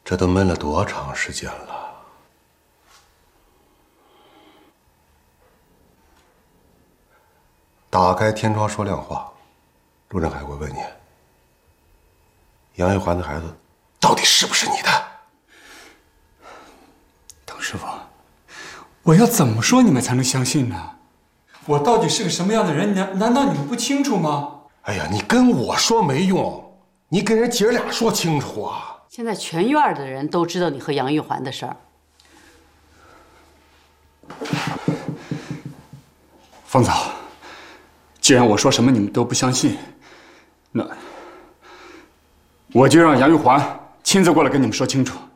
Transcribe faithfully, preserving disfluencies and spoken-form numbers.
这都闷了多长时间了？打开天窗说亮话，陆振海会问你：杨玉环的孩子到底是不是你的？ 董师傅，我要怎么说你们才能相信呢？我到底是个什么样的人？难难道你们不清楚吗？ 哎呀，你跟我说没用，你跟人姐俩说清楚啊！ 现在全院的人都知道你和杨玉环的事儿。 方嫂，既然我说什么你们都不相信，那我就让杨玉环亲自过来跟你们说清楚。